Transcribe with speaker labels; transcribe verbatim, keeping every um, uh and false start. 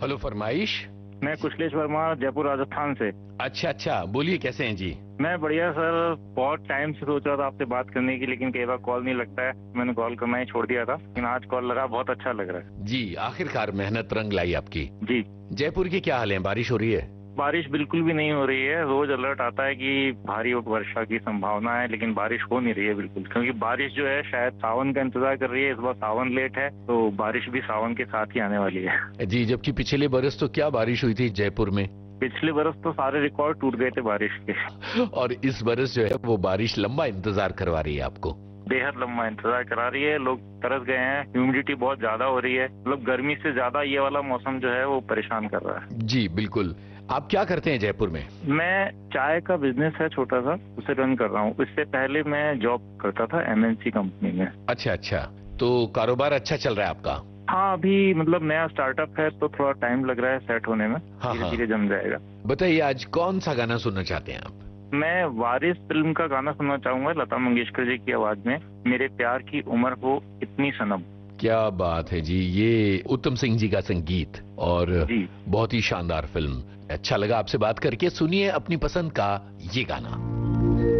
Speaker 1: Hello, फरमाइश।
Speaker 2: मैं कुशलेश वर्मा, जयपुर राजस्थान से।
Speaker 1: अच्छा अच्छा, बोलिए कैसे हैं जी?
Speaker 2: मैं बढ़िया सर। बहुत टाइम से सोच रहा था आपसे बात करने की, लेकिन कई बार कॉल नहीं लगता है। मैंने कॉल करना ही छोड़ दिया था, लेकिन आज कॉल लगा, बहुत अच्छा लग रहा है
Speaker 1: जी। आखिरकार मेहनत रंग लाई आपकी।
Speaker 2: जी।
Speaker 1: जयपुर की क्या हाल है, बारिश हो रही है?
Speaker 2: बारिश बिल्कुल भी नहीं हो रही है। रोज अलर्ट आता है कि भारी वर्षा की संभावना है, लेकिन बारिश हो नहीं रही है बिल्कुल। क्योंकि बारिश जो है शायद सावन का इंतजार कर रही है। इस बार सावन लेट है, तो बारिश भी सावन के साथ ही आने वाली है
Speaker 1: जी, जबकि पिछले बरस तो क्या बारिश हुई थी जयपुर में।
Speaker 2: पिछले बरस तो सारे रिकॉर्ड टूट गए थे बारिश के।
Speaker 1: और इस बरस जो है वो बारिश लंबा इंतजार करवा रही है आपको।
Speaker 2: बेहद लंबा इंतजार करा रही है। लोग तरस गए हैं। ह्यूमिडिटी बहुत ज्यादा हो रही है। मतलब गर्मी से ज्यादा ये वाला मौसम जो है वो परेशान कर रहा है।
Speaker 1: जी बिल्कुल। आप क्या करते हैं जयपुर में?
Speaker 2: मैं चाय का बिजनेस है छोटा सा, उसे रन कर रहा हूँ। इससे पहले मैं जॉब करता था एमएनसी कंपनी में।
Speaker 1: अच्छा अच्छा, तो कारोबार अच्छा चल रहा है आपका?
Speaker 2: हाँ, अभी मतलब नया स्टार्टअप है तो थोड़ा टाइम लग रहा है सेट होने में।
Speaker 1: हाँ
Speaker 2: धीरे
Speaker 1: हाँ।
Speaker 2: धीरे जम जाएगा।
Speaker 1: बताइए, आज कौन सा गाना सुनना चाहते हैं आप?
Speaker 2: मैं वारिस फिल्म का गाना सुनना चाहूंगा, लता मंगेशकर जी की आवाज में, मेरे प्यार की उम्र हो इतनी सनम।
Speaker 1: क्या बात है जी, ये उत्तम सिंह जी का संगीत और
Speaker 2: जी।
Speaker 1: बहुत ही शानदार फिल्म। अच्छा लगा आपसे बात करके। सुनिए अपनी पसंद का ये गाना।